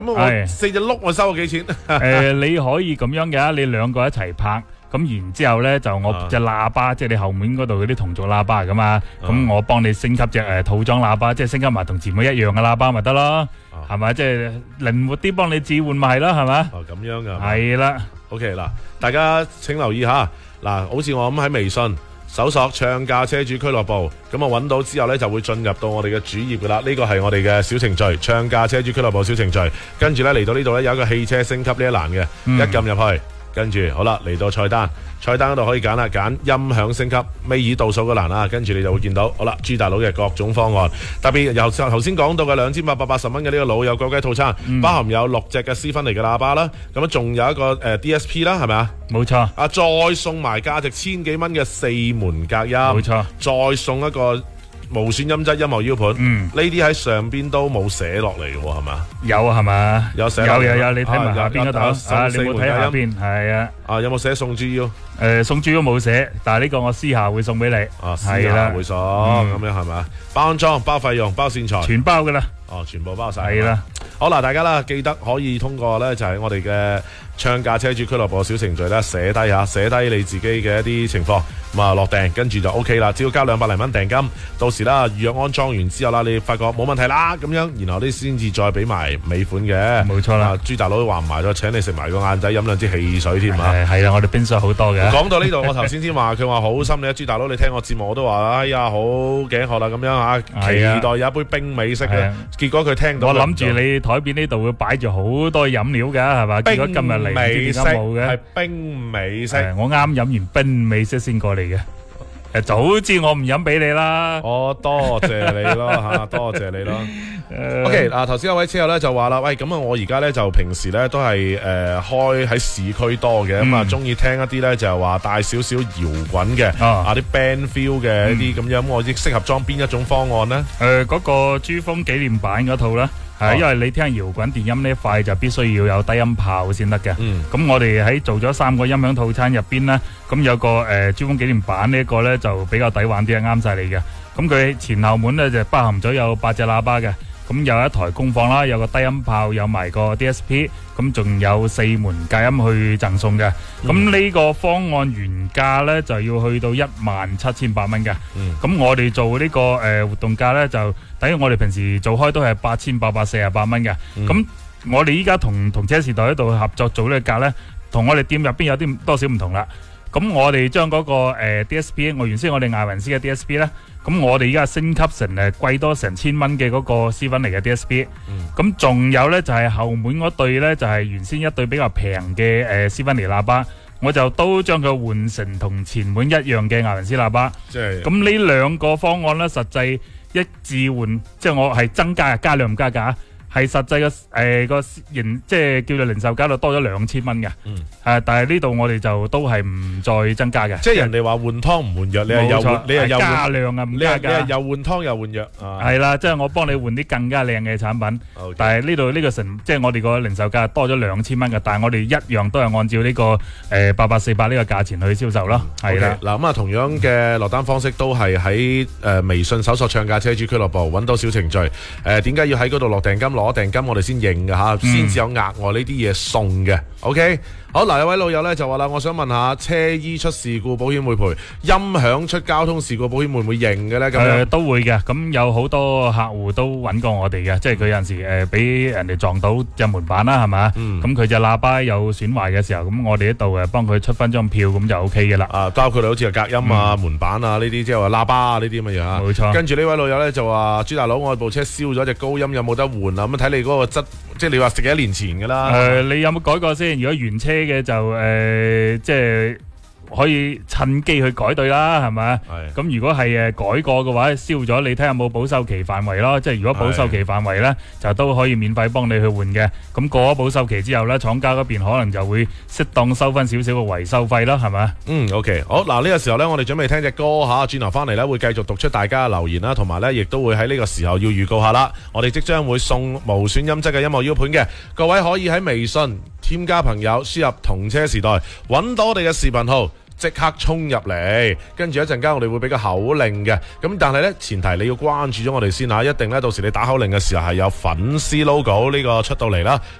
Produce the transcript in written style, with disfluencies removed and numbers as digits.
咁我4隻轆我收咗幾錢？ 你可以咁樣嘅，你兩個一齊拍。咁然之後咧，就我隻喇叭，即係你後面嗰度嗰啲同軸喇叭嚟噶嘛。咁我幫你升級隻套裝喇叭，即係升級埋同前面一樣嘅喇叭咪得咯，係咪？即係靈活啲幫你置換咪係咯，係咪？ 咁樣噶。 係啦。 OK 嗱，大家請留意下嗱，好似我咁喺微信搜索唱價車主俱樂部，咁啊揾到之後咧就會進入到我哋嘅主頁噶啦。呢個係我哋嘅小程序，唱價車主俱樂部小程序。跟住咧嚟到呢度咧有一個汽車升級呢一欄嘅，一撳入去。跟住好啦，嚟到菜單嗰度可以揀啦，揀音響升級尾二倒數嗰欄啦，跟住你就會見到好啦，朱大佬嘅各種方案，特別由頭先講到嘅2880蚊嘅呢個老友腳雞套餐，包含有6隻嘅斯芬尼嘅喇叭啦，咁仲有一個DSP 啦，係咪啊？ 冇錯。 再送埋價值1000幾蚊嘅4門隔音，冇錯， 再送一個無損音質音樂 U 盤，呢啲喺上邊都冇寫落嚟嘅喎，係嘛？ 有係嘛？ 有寫， 有，你睇埋下邊嗰度你冇睇下邊？係啊。 有冇寫送 GU？ 送 GU 冇寫，但係呢個我私下會送俾你。 私下會送，咁樣係咪？包安裝、包費用、包線材， 全包噶啦。 全部包晒。 係啦。 好啦，大家啦，記得可以通過咧，就係我哋嘅唱價車主俱樂部小程序咧，寫低你自己嘅一啲情況，咁啊落訂，跟住就 OK 啦。只要交200零蚊訂金，到時啦預約安裝完之後啦，你發覺冇問題啦，咁樣，然後你先至再俾埋尾款嘅。 冇錯啦。 朱大佬話唔埋咗，請你食埋個晏仔，飲2支汽水添啊。 係啊，我哋冰水好多嘅。 講到呢度，我頭先話佢話好心你朱大佬，你聽我節目我都話，哎呀好頸渴啦咁樣啊，期待有一杯冰美式嘅。結果佢聽到， 我諗住你台邊呢度會擺住好多飲料噶，係嘛？結果今日嚟唔知點解冇嘅。 係冰美式。 我啱飲完冰美式先過嚟嘅。早知我唔飲俾你啦。 多謝你咯吓，多謝你咯。OK 嗱，頭先有位車友咧就話啦，喂，咁啊，我而家咧就平時咧都係開喺市區多嘅，咁啊中意聽一啲咧就係話帶少少搖滾嘅啲 band feel 嘅一啲咁樣，咁我亦適合裝邊一種方案呢？ 嗰個珠峰紀念版嗰套啦。係，因為你聽搖滾電音呢一塊就必須要有低音炮先得嘅。咁我哋喺做咗3個音響套餐入邊呢，咁有個珠峰紀念版呢一個呢就比較抵玩啲，啱晒你嘅。咁佢前後門呢就包含咗有8隻喇叭嘅，咁有一台功放啦，有個低音炮，有埋個 DSP， 咁仲有4門隔音去贈送嘅。咁呢個方案原價呢就要去到17800蚊嘅。咁我哋做呢個活動價呢就等於我哋平時做開都係8848蚊嘅。咁我哋依家同車時代喺度合作做呢個價呢，同我哋店入邊有啲多少唔同啦。咁我哋將嗰個DSP， 我原先我哋艾雲斯嘅 DSP 呢，咁我哋依家升級成貴多成1000蚊嘅嗰個斯芬尼嘅 DSP。咁仲有呢就係後門嗰對呢，就係原先一對比較平嘅斯芬尼喇叭，我就都將佢換成同前門一樣嘅艾雲斯喇叭。咁呢2個方案呢，實際一置換，即係我係增加加量唔加價，係實際嘅個即係叫做零售價度多咗2000蚊嘅。但係呢度我哋就都係唔再增加嘅。 即係人哋話換湯唔換藥，你係又加量啊，唔加價。 你係又換湯又換藥。 係啦，即係我幫你換啲更加靚嘅產品。但係呢度呢個即係我哋個零售價多咗2000蚊嘅，但係我哋一樣都係按照呢個8848呢個價錢去銷售咯。係啦。 嗱咁啊，同樣嘅落單方式都係喺微信搜索唱價車主俱樂部揾到小程序。點解要喺嗰度落訂金攞訂金？我哋先認嘅吓，先至有額外呢啲嘢送嘅。OK。好嗱，有位老友咧就話啦，我想問下車衣出事故保險會賠，音響出交通事故保險會唔會認嘅咧？咁樣都會嘅。咁有好多客戶都揾過我哋嘅，即係佢有陣時俾人哋撞到隻門板啦，係嘛？咁佢隻喇叭有損壞嘅時候，咁我哋呢度幫佢出翻張票，咁就 OK 嘅啦。 包括好似隔音啊、門板啊呢啲，即係話喇叭啊呢啲咁嘅嘢啊。 冇錯。跟住呢位老友咧就話：朱大佬，我部車燒咗隻高音，有冇得換啊？咁睇你嗰個質，即係你話食幾年前㗎啦。 你有冇改過先？如果原車嘅就即係可以趁機去改對啦，係咪？咁如果係改過嘅話，燒咗你睇下有冇保修期範圍咯。即係如果保修期範圍呢，就都可以免費幫你去換嘅。咁過咗保修期之後呢，廠家嗰邊可能就會適當收翻少少嘅維修費咯，係咪 ？OK， 好嗱，呢個時候呢，我哋準備聽隻歌吓，轉頭翻嚟呢，會繼續讀出大家嘅留言啦，同埋呢亦都會喺呢個時候要預告下啦。我哋即將會送無損音質嘅音樂 U 盤嘅，各位可以喺微信添加朋友，輸入同車時代，揾到我哋嘅視頻號。 即刻衝入嚟，跟住一陣間我哋會俾個口令嘅，咁但係呢，前提你要關注咗我哋先嚇，一定呢，到時你打口令嘅時候係有粉絲 logo 呢個出到嚟啦。